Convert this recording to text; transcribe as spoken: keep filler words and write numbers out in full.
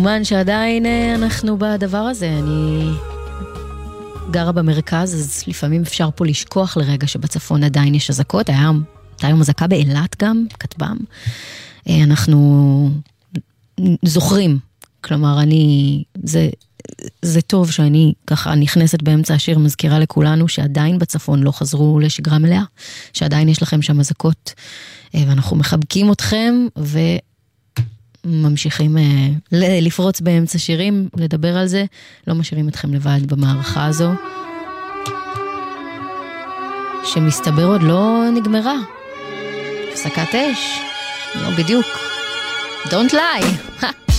כמובן שעדיין אנחנו בדבר הזה, אני גרה במרכז, אז לפעמים אפשר פה לשכוח לרגע שבצפון עדיין יש אזעקות, היה היום אזעקה באילת גם, כתבם. אנחנו זוכרים, כלומר אני, זה, זה טוב שאני ככה נכנסת באמצע השיר, מזכירה לכולנו שעדיין בצפון לא חזרו לשגרה מלאה, שעדיין יש לכם שם אזעקות, ואנחנו מחבקים אתכם וממשיכים לפרוץ באמצע שירים, לדבר על זה, לא משאירים אתכם לבד במערכה הזו, שמסתבר עוד לא נגמרה. הפסקת אש, לא בדיוק. Don't lie.